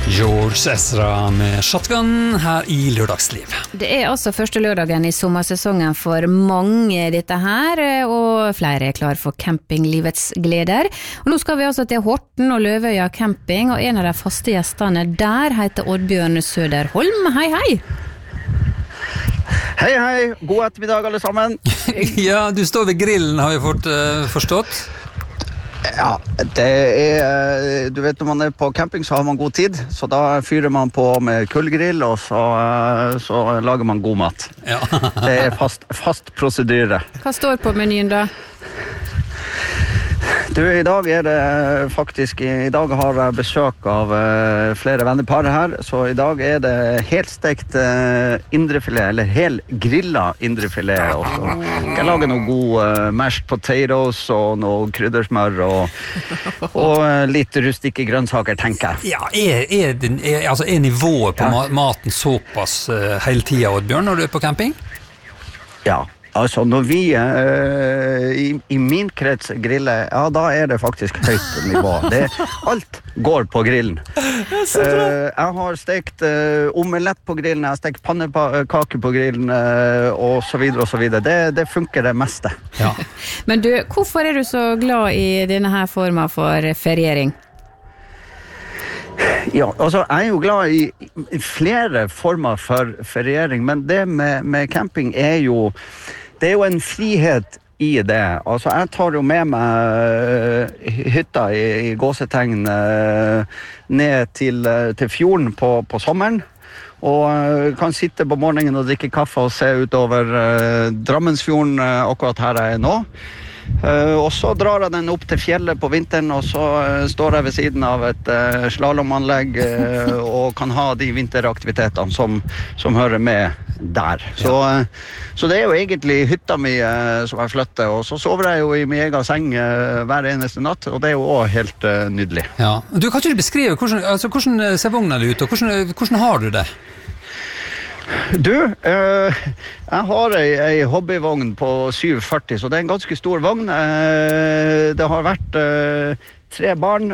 George Ezra med Shotgun her i Lørdagsliv. Det altså første lørdagen i sommersesongen for mange dette her, og flere klar for campinglivets gleder. Og nå skal vi altså til Horten og Løvøya camping, og en av de faste gjestene der heter Oddbjørn Søderholm. Hei, hei! Hei, hei! God ettermiddag alle sammen! Ja, du står ved grillen, har vi fått forstått. Ja, det du vet når man på camping så har man god tid, så da fyrer man på med kullgrill, og så lager man god mat. Ja. Det fast prosedyre. Hva står på menyen da? Du, i dag det faktisk, i dag har jeg besøk av flere vennepar her, så i dag det helstekt indrefilet, eller helgrilla indrefilet også. Jeg lager noe god mashed potatoes og noe kryddersmør og litt rustikke grønnsaker, tenker jeg. Ja, er nivået på maten såpass hele tiden, Oddbjørn, når du på camping? Ja. Altså, når vi i min krets griller, ja, da det faktisk høyt nivå. Alt går på grillen. Jeg har stekt omelett på grillen, jeg har stekt pannekake på grillen, og så videre og så videre. Det funker det meste. Ja. Men du, hvorfor du så glad i denne her formen for feriering? Ja, altså jeg jo glad i flere former for feriering, men det med camping det jo en frihet i det. Altså jeg tar jo med meg hytta i gåsetegn ned til fjorden på sommeren, og kan sitte på morgenen og drikke kaffe og se utover Drammensfjorden akkurat her jeg nå. Og så drar jeg den opp til fjellet på vinteren, og så står jeg ved siden av et slalomanlegg og kan ha de vinteraktivitetene som hører med der. Så det jo egentlig hytta mi som jeg flytter, og så sover jeg jo i min egen seng hver eneste natt, og det jo også helt nydelig. Ja. Du kan ikke beskrive hvordan ser vognen ut, og hvordan har du det? Du, jeg har ei hobbyvogn på 740, så det en ganske stor vogn. Det har vært 3 barn,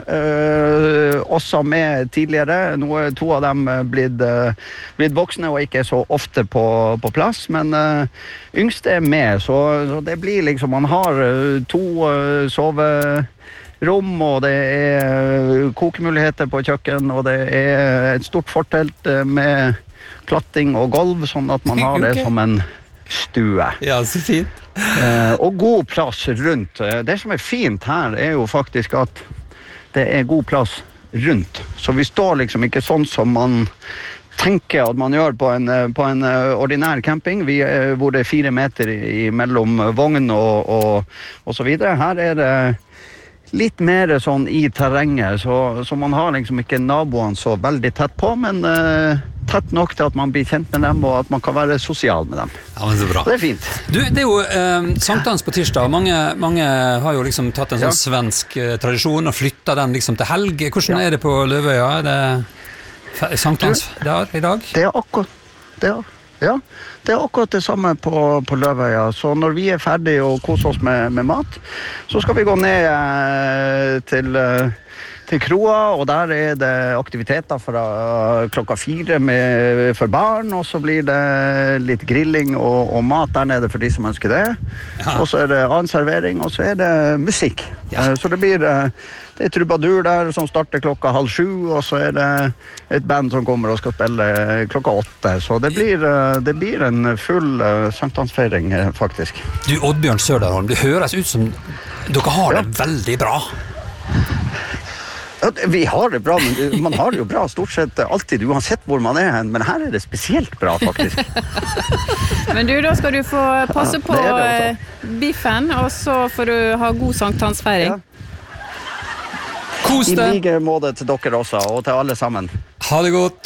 også med tidligere. To av dem blitt voksne og ikke så ofte på plass, men yngste med, så det blir liksom, man har 2 soverom, og det kokemuligheter på kjøkken, og det et stort fortelt med klatting og gulv, sånn at man har det som en stue. Ja, så fint. Og god plass rundt. Det som fint her jo faktisk at det god plass rundt. Så vi står liksom ikke sånn som man tenker at man gjør på en ordinær camping, hvor det 4 meter mellom vogn og så videre. Her det litt mer sånn i terrenget, så man har liksom ikke naboene så veldig tett på, men tett nok til at man blir kjent med dem, og at man kan være sosial med dem. Ja, men så bra. Det fint. Du, det jo sankthans på tirsdag. Mange har jo liksom tatt en sånn svensk tradisjon og flyttet den liksom til helg. Hvordan det på Løvøya? Det sankthans der i dag? Det akkurat det samme på Løvøya. Så når vi ferdige og koser oss med mat, så skal vi gå ned til kroa, og der det aktiviteter fra klokka 4 for barn, og så blir det litt grilling og mat der nede for de som ønsker det. Ja. Og så det annen servering, og så det musikk. Ja. Så det blir det trubadur der som starter klokka 6:30, og så det et band som kommer og skal spille klokka 8. Så det blir en full sankthansfeiring, faktisk. Du, Oddbjørn Søderholm, det høres ut som dere har det veldig bra. Ja, vi har det bra, men man har det jo bra stort sett alltid, uansett hvor man hen, men her det spesielt bra, faktisk. Men du, da skal du få passe på biffen, og så får du ha god sankthansfeiring. Ja. Kos deg! I like måte til dere også, og til alle sammen. Ha det godt!